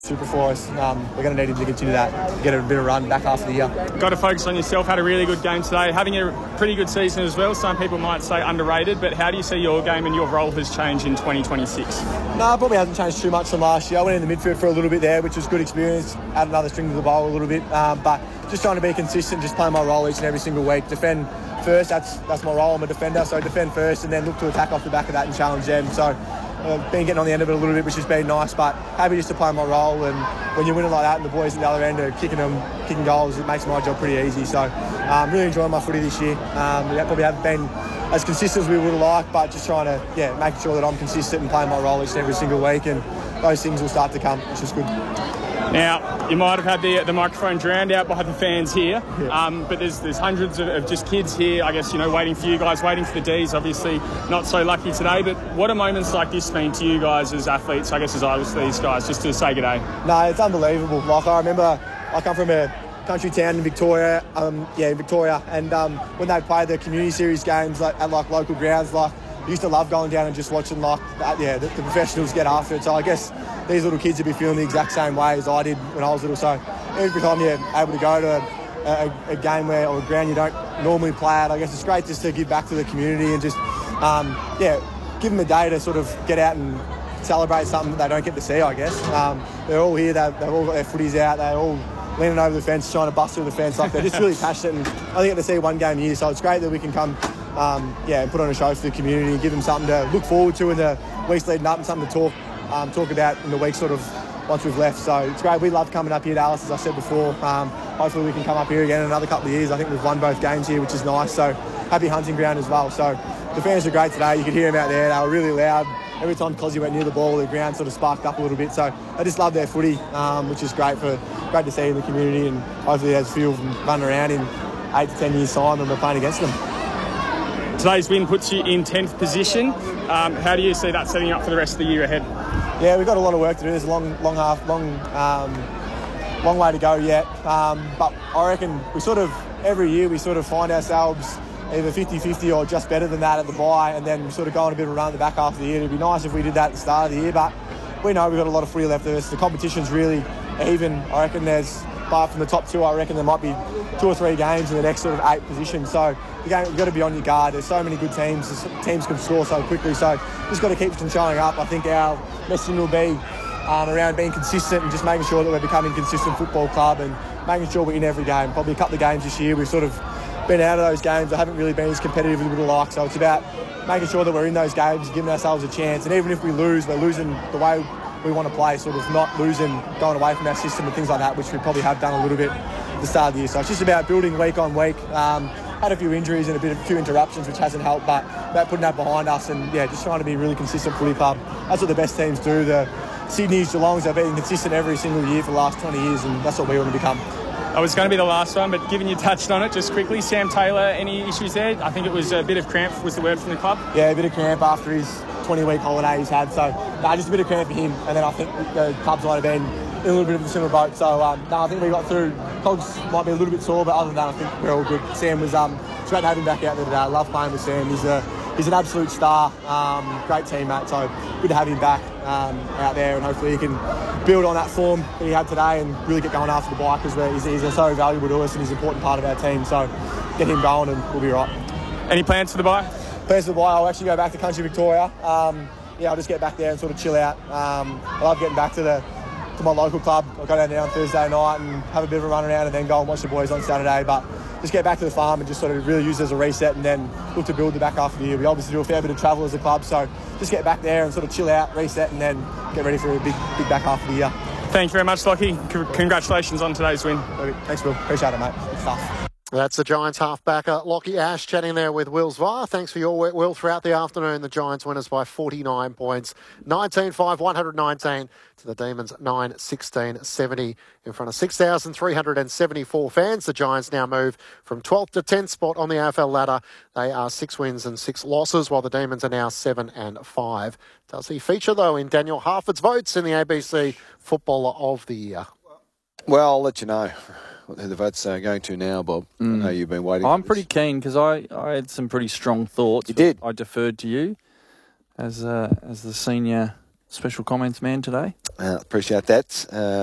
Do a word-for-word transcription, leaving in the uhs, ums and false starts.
Super for us. Um, we're going to need him to continue that, get a bit of run back after the year. Got to focus on yourself. Had a really good game today. Having a pretty good season as well. Some people might say underrated, but how do you see your game and your role has changed in twenty twenty-six? No, it probably hasn't changed too much from last year. I went in the midfield for a little bit there, which was good experience. Add another string to the bowl a little bit, um, but just trying to be consistent, just playing my role each and every single week. Defend first, that's that's my role. I'm a defender, so defend first and then look to attack off the back of that and challenge them. So uh, been getting on the end of it a little bit, which has been nice, but happy just to play my role. And when you're winning like that and the boys at the other end are kicking them, kicking goals, it makes my job pretty easy. So um, really enjoying my footy this year. Um, we probably haven't been as consistent as we would have liked, but just trying to, yeah, making sure that I'm consistent and playing my role each and every single week, and those things will start to come, which is good. Now, you might have had the the microphone drowned out by the fans here, yeah. um, but there's there's hundreds of, of just kids here, I guess, you know, waiting for you guys, waiting for the Ds, obviously not so lucky today, but what do moments like this mean to you guys as athletes, I guess as I was these guys, just to say good day? No, it's unbelievable. Like, I remember I come from a country town in Victoria, um, yeah, in Victoria, and um, when they play the community series games like, at like local grounds, like, I used to love going down and just watching like that, yeah, the, the professionals get after it. So I guess these little kids would be feeling the exact same way as I did when I was little. So every time you're able to go to a, a, a game where or a ground you don't normally play at, I guess it's great just to give back to the community and just um, yeah, give them a day to sort of get out and celebrate something that they don't get to see. I guess um, they're all here. They've, they've all got their footies out. They're all leaning over the fence, trying to bust through the fence. Like, they're just really passionate, and I only get to see one game a year, so it's great that we can come, um, yeah, and put on a show for the community and give them something to look forward to in the weeks leading up and something to talk um, talk about in the week sort of once we've left. So it's great. We love coming up here to Alice, as I said before. Um, hopefully we can come up here again in another couple of years. I think we've won both games here, which is nice. So happy hunting ground as well. So the fans were great today. You could hear them out there. They were really loud. Every time Cosy went near the ball, the ground sort of sparked up a little bit. So I just love their footy, um, which is great for great to see in the community. And hopefully there's a few of them running around in eight to ten years' time and we're playing against them. Today's win puts you in tenth position. Um, how do you see that setting up for the rest of the year ahead? Yeah, we've got a lot of work to do. There's a long, long half, long, um, long way to go yet. Um, but I reckon we sort of every year we sort of find ourselves either fifty-fifty or just better than that at the bye, and then we sort of go on a bit of a run at the back half of the year. It'd be nice if we did that at the start of the year, but we know we've got a lot of footy left of us. The competition's really even. I reckon there's, apart from the top two, I reckon there might be two or three games in the next sort of eight positions. So the game, you've got to be on your guard. There's so many good teams. Teams can score so quickly. So just got to keep showing up. I think our messaging will be um, around being consistent and just making sure that we're becoming a consistent football club and making sure we're in every game. Probably a couple of games this year we've sort of been out of those games. I haven't really been as competitive as we would have liked. So it's about making sure that we're in those games, giving ourselves a chance. And even if we lose, we're losing the way we want to play, sort of not losing, going away from our system and things like that, which we probably have done a little bit at the start of the year. So it's just about building week on week. Um, had a few injuries and a bit of a few interruptions, which hasn't helped, but about putting that behind us and, yeah, just trying to be a really consistent footy club. That's what the best teams do. The Sydney's, Geelongs, they've been consistent every single year for the last twenty years, and that's what we want to become. I was going to be the last one, but given you touched on it, just quickly, Sam Taylor, any issues there? I think it was a bit of cramp was the word from the club. Yeah, a bit of cramp after his twenty-week holiday he's had. So, no, just a bit of cramp for him. And then I think the clubs might have been in a little bit of a similar boat. So, um, no, I think we got through. Cogs might be a little bit sore, but other than that, I think we're all good. Sam was, um, it's great to have him back out there today. I love playing with Sam. He's a He's an absolute star, um, great teammate, so good to have him back um, out there, and hopefully he can build on that form that he had today and really get going after the bike, because he's, he's so valuable to us and he's an important part of our team, so get him going and we'll be right. Any plans for the bye? Plans for the bye, I'll actually go back to Country Victoria. Um, yeah, I'll just get back there and sort of chill out. Um, I love getting back to the to my local club. I'll go down there on Thursday night and have a bit of a run around and then go and watch the boys on Saturday, but just get back to the farm and just sort of really use it as a reset and then look to build the back half of the year. We obviously do a fair bit of travel as a club, so just get back there and sort of chill out, reset, and then get ready for a big big back half of the year. Thank you very much, Lockie. C- congratulations on today's win. Thanks, Will. Appreciate it, mate. Good stuff. That's the Giants halfbacker, Lockie Ash, chatting there with Will Zvar. Thanks for your work, Will. Throughout the afternoon, the Giants winners by forty-nine points. nineteen five, one hundred nineteen to the Demons, nine sixteen seventy in front of six thousand three hundred seventy-four fans. The Giants now move from twelfth to tenth spot on the A F L ladder. They are six wins and six losses, while the Demons are now seven and five. Does he feature, though, in Daniel Harford's votes in the A B C Footballer of the Year? Well, I'll let you know who the votes are going to now, Bob. Mm. I know you've been waiting. I'm pretty keen because I, I had some pretty strong thoughts. You did. I deferred to you as uh, as the senior special comments man today. Uh, appreciate that. Uh,